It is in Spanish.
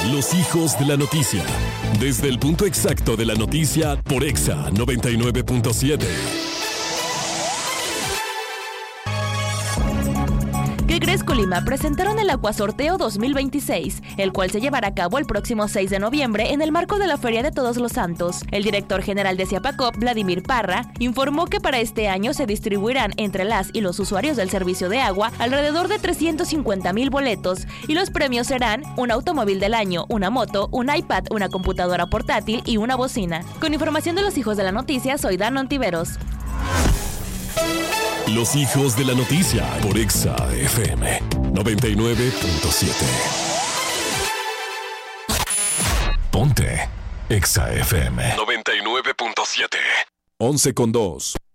Los hijos de la noticia. Desde el punto exacto de la noticia por Exa 99.7. ¿Qué crees, Colima? Presentaron el Aguasorteo 2026, el cual se llevará a cabo el próximo 6 de noviembre en el marco de la Feria de Todos los Santos. El director general de Ciapacop, Vladimir Parra, informó que para este año se distribuirán entre las y los usuarios del servicio de agua alrededor de 350,000 boletos y los premios serán un automóvil del año, una moto, un iPad, una computadora portátil y una bocina. Con información de los hijos de la noticia, soy Dan Ontiveros. Los hijos de la noticia por Exa FM 99.7. Ponte Exa FM 99.7. 11:02.